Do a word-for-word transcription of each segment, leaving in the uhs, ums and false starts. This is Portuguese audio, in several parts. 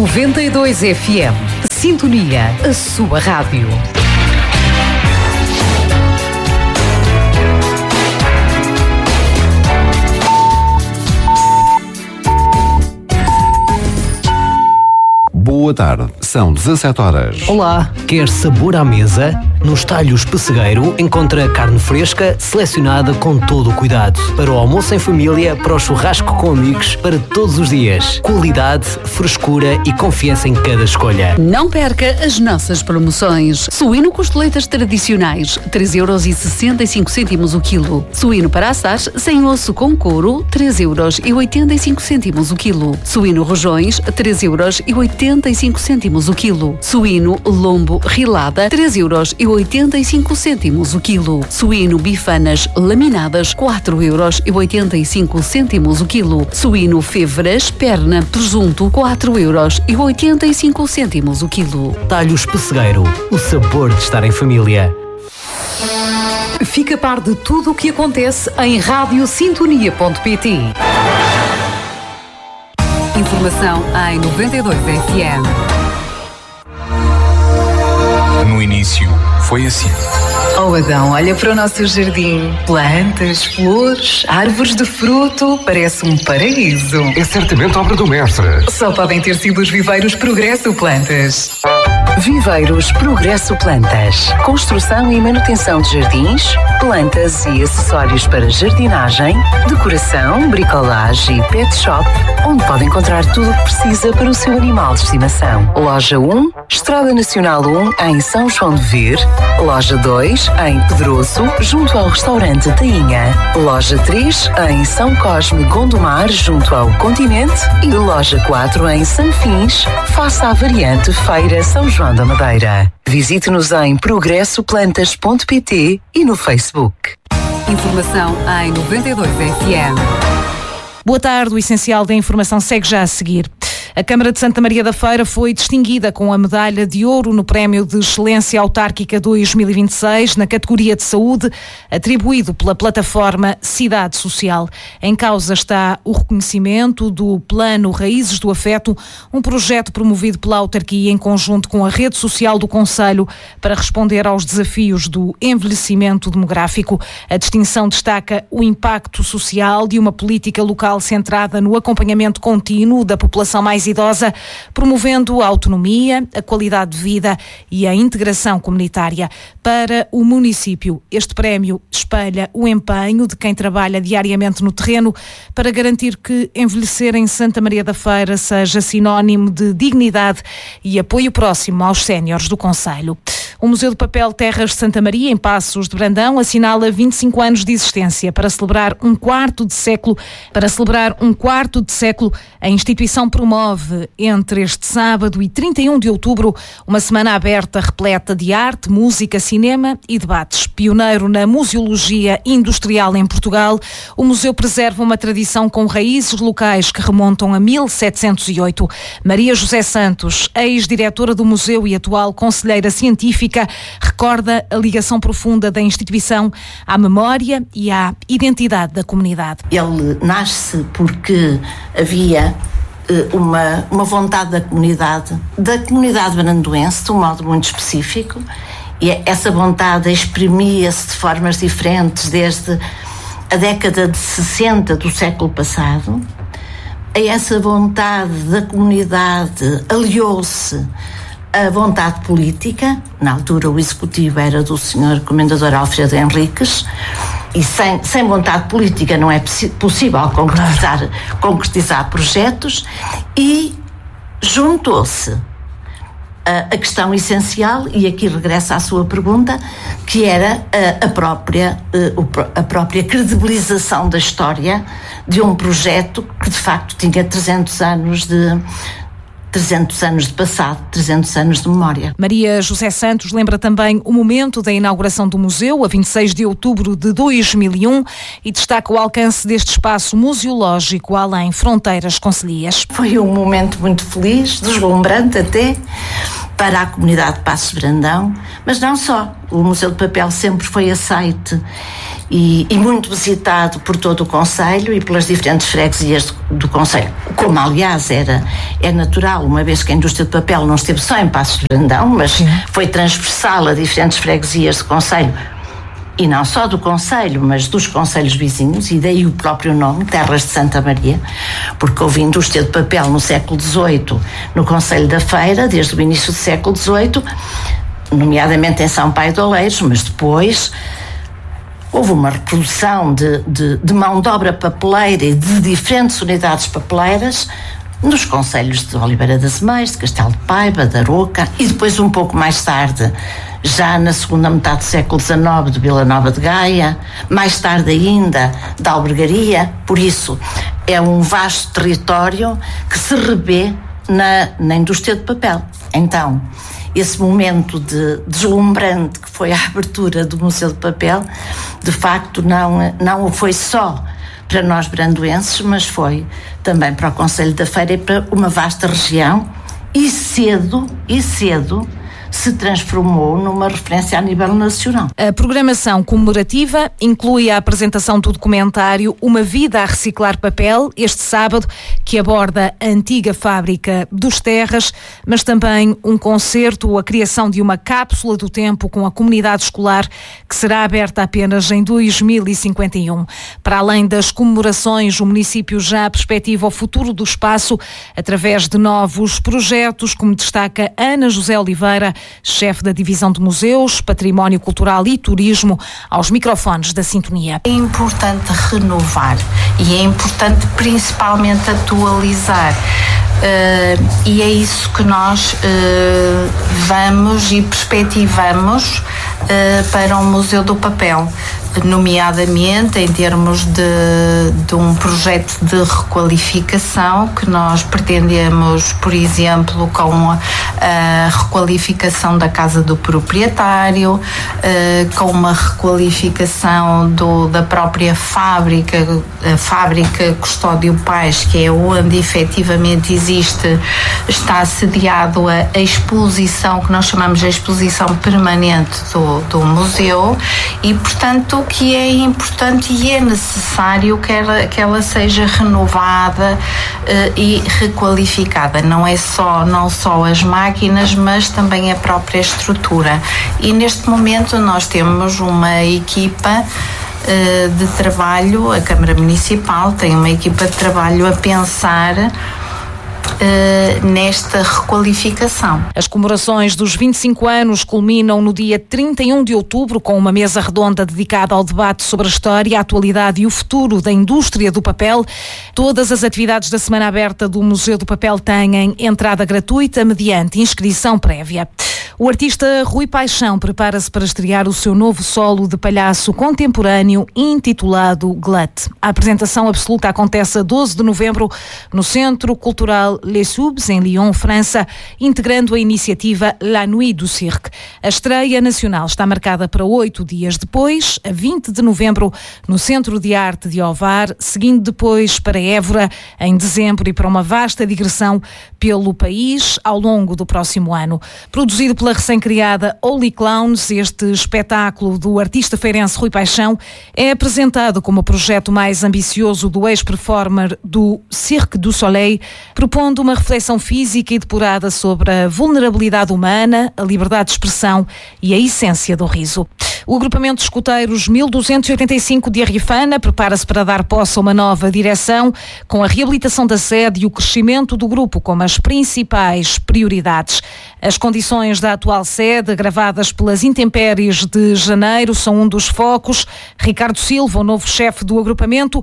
noventa e dois F M. Sintonia, a sua rádio. Boa tarde, são dezassete horas. Olá, quer sabor à mesa? Nos Talhos Pessegueiro encontra carne fresca, selecionada com todo o cuidado. Para o almoço em família, para o churrasco com amigos, para todos os dias. Qualidade, frescura e confiança em cada escolha. Não perca as nossas promoções. Suíno costeletas tradicionais, três euros e sessenta e cinco cêntimos o quilo. Suíno para assar, sem osso com couro, três euros e oitenta e cinco cêntimos o quilo. Suíno rojões, três euros e oitenta e cinco cêntimos o quilo. Suíno lombo rilada, três euros e oitenta e cinco cêntimos o quilo. Suíno bifanas laminadas, quatro euros e oitenta e cinco cêntimos o quilo. Suíno fevras, perna, presunto, quatro euros e oitenta e cinco cêntimos o quilo. Talhos Pessegueiro, o sabor de estar em família. Fica a par de tudo o que acontece em rádio sintonia ponto pt. Informação em noventa e dois F M. No início, foi assim. Oh Adão, olha para o nosso jardim. Plantas, flores, árvores de fruto. Parece um paraíso. É certamente obra do mestre. Só podem ter sido os viveiros Progresso Plantas. Viveiros Progresso Plantas. Construção e manutenção de jardins, plantas e acessórios para jardinagem, decoração, bricolagem e pet shop, onde pode encontrar tudo o que precisa para o seu animal de estimação. Loja um, Estrada Nacional um, em São João de Ver. Loja dois, em Pedroso, junto ao restaurante Tainha. Loja três, em São Cosme Gondomar, junto ao Continente. E loja quatro, em Sanfins, face à variante Feira São João da Madeira. Visite-nos em progresso plantas ponto pt e no Facebook. Informação em noventa e dois F M. Boa tarde, o essencial da informação segue já a seguir. A Câmara de Santa Maria da Feira foi distinguida com a medalha de ouro no Prémio de Excelência Autárquica dois mil e vinte e seis, na categoria de saúde, atribuído pela plataforma Cidade Social. Em causa está o reconhecimento do Plano Raízes do Afeto, um projeto promovido pela autarquia em conjunto com a rede social do Concelho para responder aos desafios do envelhecimento demográfico. A distinção destaca o impacto social de uma política local centrada no acompanhamento contínuo da população mais idosa, promovendo a autonomia, a qualidade de vida e a integração comunitária. Para o município, este prémio espelha o empenho de quem trabalha diariamente no terreno para garantir que envelhecer em Santa Maria da Feira seja sinónimo de dignidade e apoio próximo aos séniores do concelho. O Museu do Papel Terras de Santa Maria, em Passos de Brandão, assinala vinte e cinco anos de existência. Para celebrar um quarto de século, para celebrar um quarto de século, a instituição promove entre este sábado e trinta e um de outubro uma semana aberta repleta de arte, música, cinema e debates. Pioneiro na museologia industrial em Portugal, o museu preserva uma tradição com raízes locais que remontam a mil setecentos e oito. Maria José Santos, ex-diretora do museu e atual conselheira científica, recorda a ligação profunda da instituição à memória e à identidade da comunidade. Ele nasce porque havia uma, uma vontade da comunidade, da comunidade brandoense, de um modo muito específico, e essa vontade exprimia-se de formas diferentes desde a década de sessenta do século passado. A essa vontade da comunidade aliou-se a vontade política. Na altura o executivo era do senhor Comendador Alfredo Henriques, e sem, sem vontade política não é possível concretizar, concretizar projetos, e juntou-se a, a questão essencial, e aqui regressa à sua pergunta, que era a, a, própria, a própria credibilização da história de um projeto que de facto tinha trezentos anos de trezentos anos de passado, trezentos anos de memória. Maria José Santos lembra também o momento da inauguração do museu, a vinte e seis de outubro de dois mil e um, e destaca o alcance deste espaço museológico além fronteiras concelhias. Foi um momento muito feliz, deslumbrante até, para a comunidade de Passos de Brandão, mas não só. O Museu de Papel sempre foi aceite e, e muito visitado por todo o concelho e pelas diferentes freguesias do, do concelho, como aliás era, é natural, uma vez que a indústria de papel não esteve só em Paços de Brandão, mas Sim. foi transversal a diferentes freguesias do concelho, e não só do concelho, mas dos concelhos vizinhos, e daí o próprio nome, Terras de Santa Maria, porque houve indústria de papel no século dezoito no concelho da Feira, desde o início do século dezoito, nomeadamente em São Paio de Oleiros, mas depois houve uma reprodução de, de, de mão de obra papeleira e de diferentes unidades papeleiras nos concelhos de Oliveira das Meias, de Castelo de Paiva, de Aroca, e depois um pouco mais tarde, já na segunda metade do século dezenove, de Vila Nova de Gaia, mais tarde ainda da Albergaria. Por isso é um vasto território que se revê na, na indústria de papel. Então, esse momento de deslumbrante que foi a abertura do Museu de Papel, de facto não, não foi só para nós brandoenses, mas foi também para o Concelho da Feira e para uma vasta região, e cedo, e cedo se transformou numa referência a nível nacional. A programação comemorativa inclui a apresentação do documentário Uma Vida a Reciclar Papel, este sábado, que aborda a antiga fábrica dos Terras, mas também um concerto, a criação de uma cápsula do tempo com a comunidade escolar, que será aberta apenas em dois mil e cinquenta e um. Para além das comemorações, o município já perspectiva o futuro do espaço através de novos projetos, como destaca Ana José Oliveira, chefe da Divisão de Museus, Património Cultural e Turismo, aos microfones da Sintonia. É importante renovar e é importante principalmente atualizar. Uh, e é isso que nós uh, vamos e perspectivamos uh, para o Museu do Papel, nomeadamente em termos de, de um projeto de requalificação que nós pretendemos, por exemplo, com a, a requalificação da casa do proprietário, uh, com uma requalificação do, da própria fábrica, a fábrica Custódio Pais, que é onde efetivamente existe Existe, está sediado a, a exposição que nós chamamos de exposição permanente do, do museu, e portanto que é importante e é necessário que ela, que ela seja renovada uh, e requalificada. Não é só, não só as máquinas, mas também a própria estrutura. E neste momento nós temos uma equipa uh, de trabalho, a Câmara Municipal tem uma equipa de trabalho a pensar Uh, nesta requalificação. As comemorações dos vinte e cinco anos culminam no dia trinta e um de outubro com uma mesa redonda dedicada ao debate sobre a história, a atualidade e o futuro da indústria do papel. Todas as atividades da Semana Aberta do Museu do Papel têm entrada gratuita mediante inscrição prévia. O artista Rui Paixão prepara-se para estrear o seu novo solo de palhaço contemporâneo intitulado Glut. A apresentação absoluta acontece a doze de novembro no Centro Cultural Les Subs, em Lyon, França, integrando a iniciativa La Nuit du Cirque. A estreia nacional está marcada para oito dias depois, a vinte de novembro, no Centro de Arte de Ovar, seguindo depois para Évora, em dezembro, e para uma vasta digressão pelo país ao longo do próximo ano. Produzido pela recém-criada Holy Clowns, este espetáculo do artista feirense Rui Paixão é apresentado como o projeto mais ambicioso do ex-performer do Cirque du Soleil, propondo uma reflexão física e depurada sobre a vulnerabilidade humana, a liberdade de expressão e a essência do riso. O agrupamento de escuteiros mil duzentos e oitenta e cinco de Arrifana prepara-se para dar posse a uma nova direção, com a reabilitação da sede e o crescimento do grupo como as principais prioridades. As condições da atual sede, agravadas pelas intempéries de janeiro, são um dos focos. Ricardo Silva, o novo chefe do agrupamento,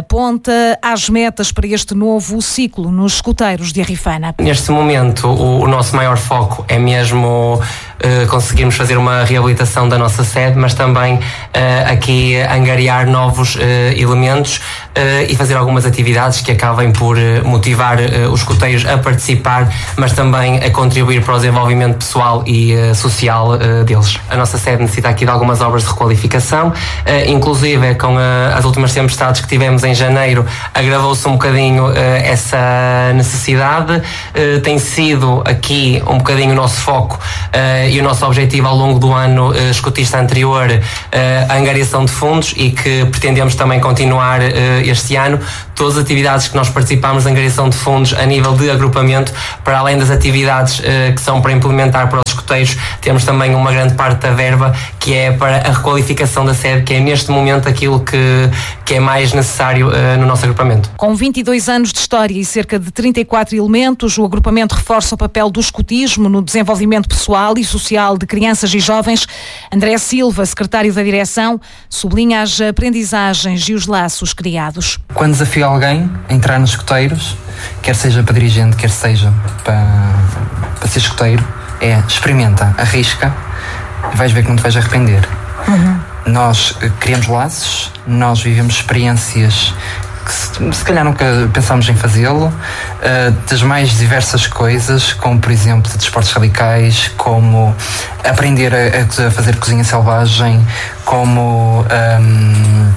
aponta às metas para este novo ciclo nos escuteiros de Arrifana. Neste momento, o, o nosso maior foco é mesmo uh, conseguirmos fazer uma reabilitação da nossa sede, mas também uh, aqui angariar novos uh, elementos uh, e fazer algumas atividades que acabem por uh, motivar uh, os escuteiros a participar, mas também a contribuir para o desenvolvimento pessoal e uh, social uh, deles. A nossa sede necessita aqui de algumas obras de requalificação, uh, inclusive com uh, as últimas tempestades que tivemos em janeiro, agravou-se um bocadinho uh, essa necessidade. Uh, tem sido aqui um bocadinho o nosso foco uh, e o nosso objetivo ao longo do ano uh, escutista anterior, uh, a angariação de fundos, e que pretendemos também continuar uh, este ano. Todas as atividades que nós participamos de angariação de fundos a nível de agrupamento, para além das atividades uh, que são para implementar para os escuteiros, temos também uma grande parte da verba que é para a requalificação da sede, que é neste momento aquilo que, que é mais necessário uh, no nosso agrupamento. Com vinte e dois anos de história e cerca de trinta e quatro elementos, o agrupamento reforça o papel do escutismo no desenvolvimento pessoal e social de crianças e jovens. André Silva, secretário da direção, sublinha as aprendizagens e os laços criados. Quando desafio alguém a entrar nos escuteiros, quer seja para dirigente, quer seja para, para ser escuteiro, é experimenta, arrisca e vais ver que não te vais arrepender. Uhum. Nós criamos laços, nós vivemos experiências que se, se calhar nunca pensámos em fazê-lo, uh, das mais diversas coisas, como por exemplo desportos radicais, como aprender a, a fazer cozinha selvagem, como um,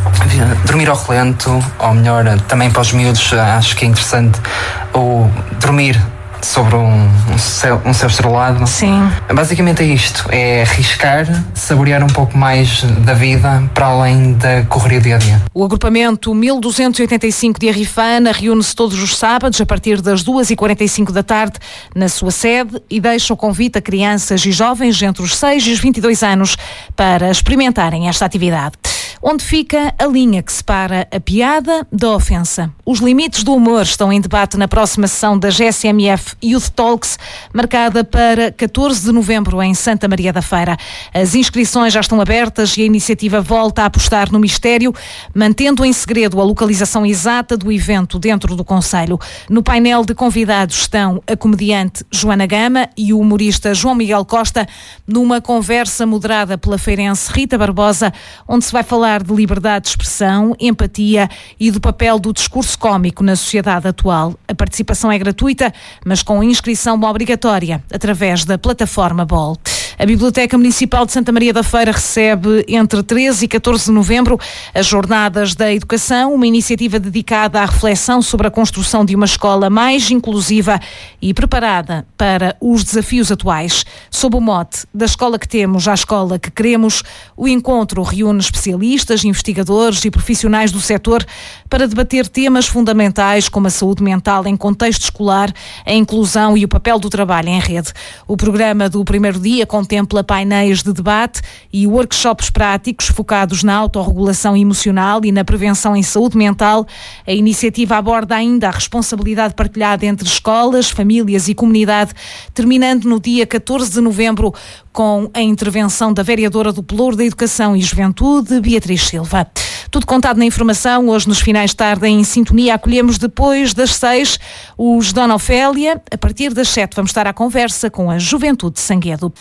dormir ao relento, ou melhor, também para os miúdos acho que é interessante, ou dormir sobre um, um, céu, um céu estrelado. Sim. Basicamente é isto, é arriscar, saborear um pouco mais da vida para além da correria dia a dia. O agrupamento mil duzentos e oitenta e cinco de Arrifana reúne-se todos os sábados a partir das duas e quarenta e cinco da tarde na sua sede e deixa o convite a crianças e jovens entre os seis e os vinte e dois anos para experimentarem esta atividade. Onde fica a linha que separa a piada da ofensa? Os limites do humor estão em debate na próxima sessão da G S M F Youth Talks, marcada para catorze de novembro em Santa Maria da Feira. As inscrições já estão abertas e a iniciativa volta a apostar no mistério, mantendo em segredo a localização exata do evento dentro do concelho. No painel de convidados estão a comediante Joana Gama e o humorista João Miguel Costa, numa conversa moderada pela feirense Rita Barbosa, onde se vai falar de liberdade de expressão, empatia e do papel do discurso cómico na sociedade atual. A participação é gratuita, mas com inscrição obrigatória através da plataforma B O L. A Biblioteca Municipal de Santa Maria da Feira recebe entre treze e catorze de novembro as Jornadas da Educação, uma iniciativa dedicada à reflexão sobre a construção de uma escola mais inclusiva e preparada para os desafios atuais. Sob o mote da escola que temos à escola que queremos, o encontro reúne especialistas, investigadores e profissionais do setor para debater temas fundamentais como a saúde mental em contexto escolar, a inclusão e o papel do trabalho em rede. O programa do primeiro dia contempla painéis de debate e workshops práticos focados na autorregulação emocional e na prevenção em saúde mental. A iniciativa aborda ainda a responsabilidade partilhada entre escolas, famílias e comunidade, terminando no dia catorze de novembro com a intervenção da vereadora do Pelouro da Educação e Juventude, Beatriz Silva. Tudo contado na informação. Hoje, nos finais de tarde, em sintonia, acolhemos depois das seis os Dona Ofélia. A partir das sete vamos estar à conversa com a Juventude de Sanguedo.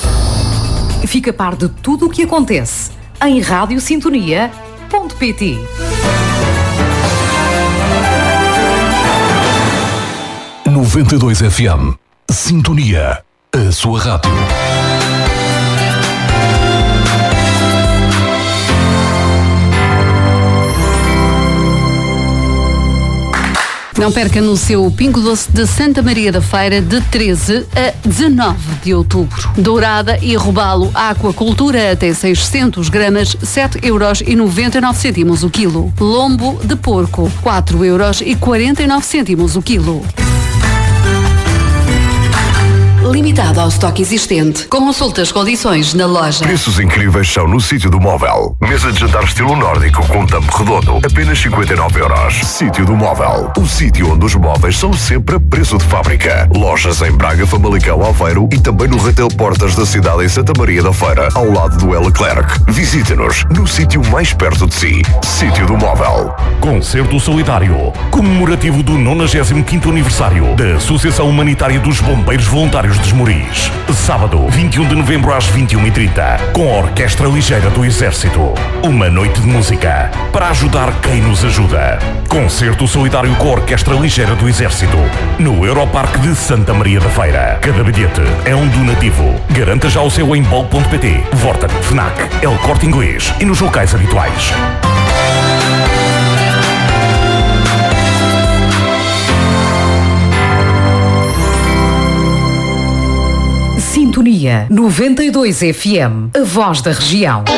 Fica a par de tudo o que acontece em rádio sintonia ponto pt. noventa e dois F M. Sintonia. A sua rádio. Não perca no seu Pingo Doce de Santa Maria da Feira de treze a dezanove de outubro. Dourada e robalo aquacultura até seiscentos gramas, sete euros e noventa e nove cêntimos o quilo. Lombo de porco, quatro euros e quarenta e nove cêntimos o quilo. Limitado ao estoque existente. Consulte as condições na loja. Preços incríveis são no Sítio do Móvel. Mesa de jantar estilo nórdico com tampo redondo, apenas cinquenta e nove euros. Sítio do Móvel. O sítio onde os móveis são sempre a preço de fábrica. Lojas em Braga, Famalicão, Aveiro e também no Retail Portas da cidade em Santa Maria da Feira, ao lado do L. Clerc. Visite-nos no sítio mais perto de si. Sítio do Móvel. Concerto solidário comemorativo do nonagésimo quinto aniversário da Associação Humanitária dos Bombeiros Voluntários de Esmoriz. Sábado, vinte e um de novembro às vinte e uma e trinta, com a Orquestra Ligeira do Exército. Uma noite de música para ajudar quem nos ajuda. Concerto solidário com a Orquestra Ligeira do Exército no Europarque de Santa Maria da Feira. Cada bilhete é um donativo. Garanta já o seu em bol ponto pt, Vorten, Fnac, El Corte Inglês e nos locais habituais. Sintonia. Sintonia noventa e dois F M, a voz da região.